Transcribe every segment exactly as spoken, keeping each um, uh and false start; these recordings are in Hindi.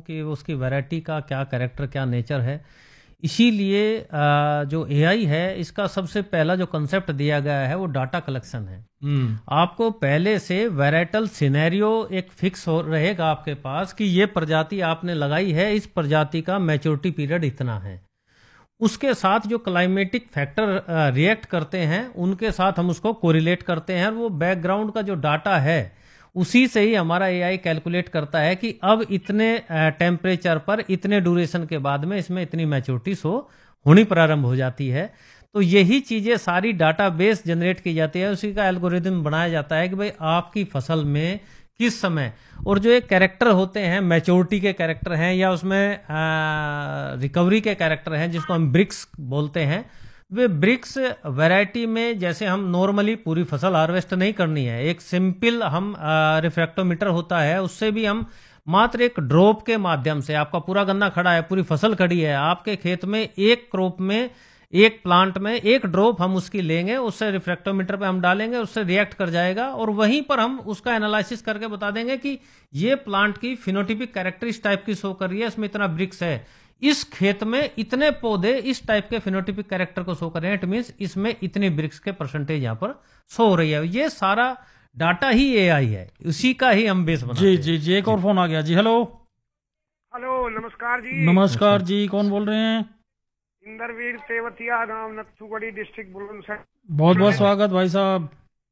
कि उसकी वैरायटी का क्या कैरेक्टर, क्या नेचर है। इसीलिए जो एआई है इसका सबसे पहला जो कंसेप्ट दिया गया है वो डाटा कलेक्शन है। आपको पहले से वैराइटल सिनेरियो एक फिक्स हो रहेगा आपके पास कि ये प्रजाति आपने लगाई है, इस प्रजाति का मैच्योरिटी पीरियड इतना है। उसके साथ जो क्लाइमेटिक फैक्टर रिएक्ट करते हैं उनके साथ हम उसको कोरिलेट करते हैं, और वो बैकग्राउंड का जो डाटा है उसी से ही हमारा एआई कैलकुलेट करता है कि अब इतने टेम्परेचर पर इतने ड्यूरेशन के बाद में इसमें इतनी मैच्योरिटी शो होनी प्रारंभ हो जाती है। तो यही चीजें सारी डाटाबेस जनरेट की जाती है, उसी का एल्गोरिदम बनाया जाता है कि भाई आपकी फसल में किस समय, और जो एक कैरेक्टर होते हैं मैच्योरिटी के कैरेक्टर हैं या उसमें रिकवरी के कैरेक्टर हैं जिसको हम ब्रिक्स बोलते हैं, वे ब्रिक्स वैरायटी में जैसे हम नॉर्मली पूरी फसल हार्वेस्ट नहीं करनी है, एक सिंपल हम रिफ्रैक्टोमीटर होता है उससे भी हम मात्र एक ड्रॉप के माध्यम से, आपका पूरा गन्ना खड़ा है, पूरी फसल खड़ी है आपके खेत में, एक क्रॉप में एक प्लांट में एक ड्रॉप हम उसकी लेंगे, उससे रिफ्रैक्टोमीटर पे हम डालेंगे, उससे रिएक्ट कर जाएगा और वहीं पर हम उसका एनालिसिस करके बता देंगे कि ये प्लांट की फिनोटिपिक कैरेक्टर इस टाइप की शो कर रही है, इसमें इतना ब्रिक्स है, इस खेत में इतने पौधे इस टाइप के फिनोटिपिक कैरेक्टर को शो कर रहे हैं, इट मींस इसमें इतनी ब्रिक्स के परसेंटेज यहाँ पर शो हो रही है। ये सारा डाटा ही एआई है, उसी का ही हम बेस बनाते हैं। जी जी जी एक और फोन आ गया जी। हेलो हेलो, नमस्कार जी। नमस्कार जी, कौन बोल रहे हैं? इंद्रवीर तेवतिया, गांव नथुगढ़ी, डिस्ट्रिक्ट बुलंदशहर। बहुत बहुत स्वागत भाई साहब।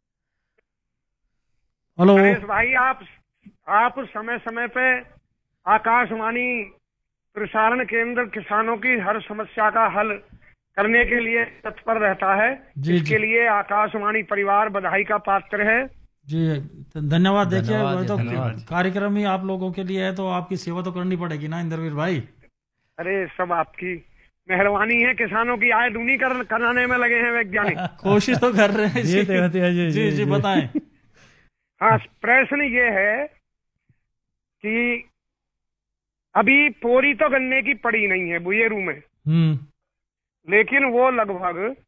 हेलो नरेश भाई, आप आप समय समय पे आकाशवाणी प्रसारण केंद्र किसानों की हर समस्या का हल करने के लिए तत्पर रहता है। जी, इसके जी। लिए आकाशवाणी परिवार बधाई का पात्र है जी धन्यवाद। देखिए धन्यवाद, तो धन्यवाद। कार्यक्रम ही आप लोगों के लिए है तो आपकी सेवा तो करनी पड़ेगी ना इंद्रवीर भाई। अरे सब आपकी मेहरबानी है, किसानों की आय दूनी कर, कराने में लगे हैं वैज्ञानिक। कोशिश तो कर रहे हैं जी, इसी- जी, जी, जी जी बताएं। हाँ, प्रश्न ये है कि अभी पोरी तो गन्ने की पड़ी नहीं है बुएरू में, हम्म लेकिन वो लगभग